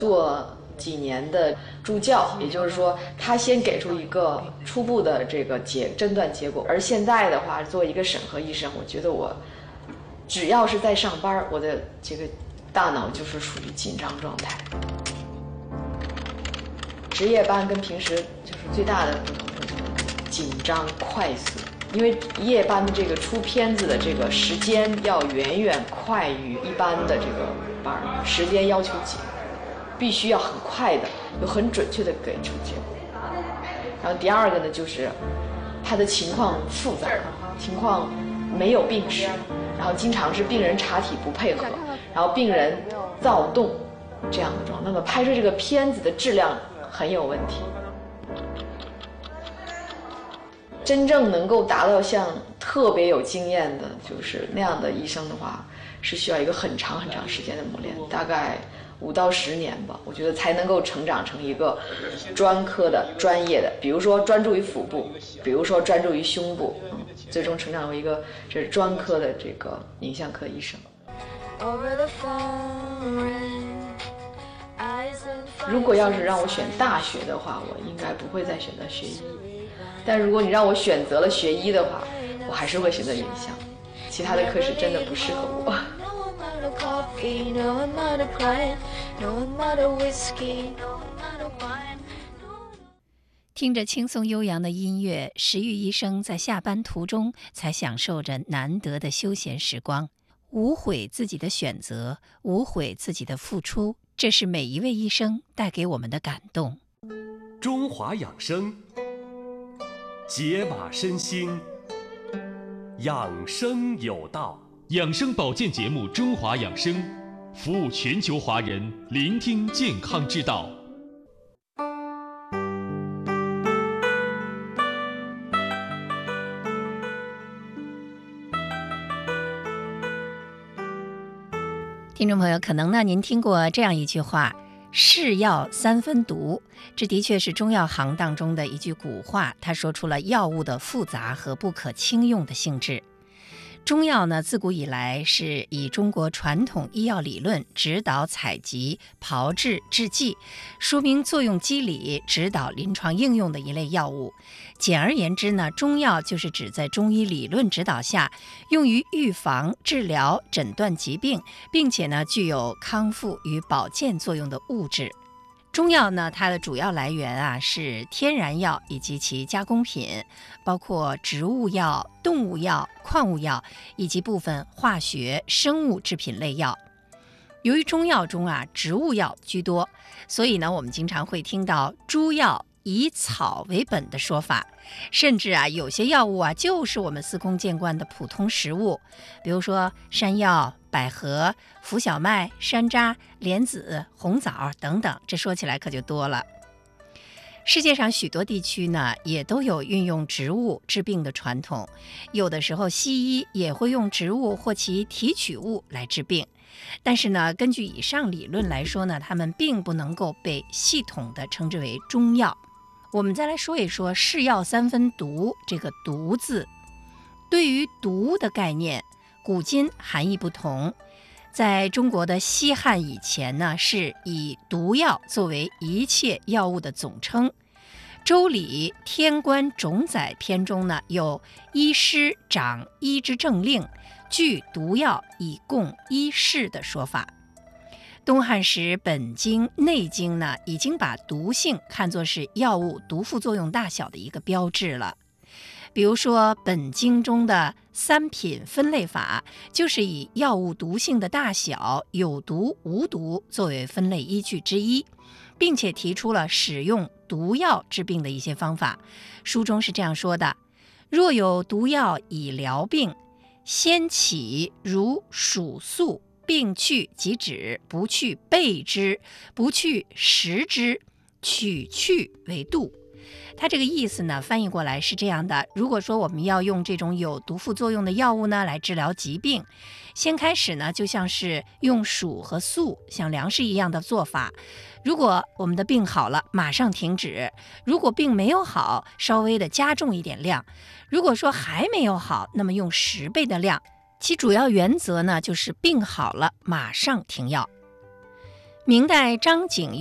做几年的助教，也就是说他先给出一个初步的这个诊断结果，而现在的话做一个审核医生，我觉得我只要是在上班，我的这个大脑就是属于紧张状态。值夜班跟平时就是最大的不同就是紧张快速，因为夜班的这个出片子的这个时间要远远快于一般的这个班，时间要求紧，必须要很快的又很准确的给出结果。然后第二个呢，就是他的情况复杂，情况没有病史，然后经常是病人查体不配合，然后病人躁动这样的状况，那么拍摄这个片子的质量很有问题。真正能够达到像特别有经验的就是那样的医生的话，是需要一个很长很长时间的磨练，大概5到10年吧，我觉得才能够成长成一个专科的专业的，比如说专注于腹部，比如说专注于胸部，最终成长为一个这是专科的这个影像科医生。如果要是让我选大学的话，我应该不会再选择学医，但如果你让我选择了学医的话，我还是会选择影像，其他的科室真的不适合我。 听着轻松悠扬的音乐，石玉医生在下班途中才享受着难得的休闲时光，无悔自己的选择，无悔自己的付出，这是每一位医生带给我们的感动。 中华养生，解码身心，养生有道。 养生保健节目《中华养生》，服务全球华人，聆听健康之道。 听众朋友，可能呢您听过这样一句话，是药三分毒，这的确是中药行当中的一句古话，它说出了药物的复杂和不可轻用的性质。中药呢，自古以来是以中国传统医药理论指导采集、炮制、制剂，说明作用机理，指导临床应用的一类药物。简而言之呢，中药就是指在中医理论指导下，用于预防、治疗、诊断疾病，并且呢具有康复与保健作用的物质。中药呢，它的主要来源是天然药以及其加工品，包括植物药、动物药、矿物药以及部分化学、生物制品类药。由于中药中植物药居多，所以呢，我们经常会听到诸药以草为本的说法，甚至有些药物就是我们司空见惯的普通食物，比如说山药、百合、浮小麦、山楂、莲子、红枣等等，这说起来可就多了。世界上许多地区呢，也都有运用植物治病的传统，有的时候西医也会用植物或其提取物来治病，但是呢，根据以上理论来说呢，它们并不能够被系统的称之为中药。我们再来说一说是药三分毒这个毒字。对于毒的概念，古今含义不同。在中国的西汉以前呢，是以毒药作为一切药物的总称。周礼天官种宰篇中呢，有医师掌医之政令，具毒药以供医事的说法。东汉时本经内经呢，已经把毒性看作是药物毒副作用大小的一个标志了。比如说本经中的三品分类法，就是以药物毒性的大小、有毒无毒作为分类依据之一，并且提出了使用毒药治病的一些方法。书中是这样说的：若有毒药以疗病，先起如数粟，病去即止，不去备之，不去食之，取去为度。它这个意思呢，翻译过来是这样的：如果说我们要用这种有毒副作用的药物呢来治疗疾病，先开始呢就像是用黍和粟像粮食一样的做法。如果我们的病好了，马上停止；如果病没有好，稍微的加重一点量；如果说还没有好，那么用10倍的量。其主要原则呢，就是病好了马上停药。 明代张景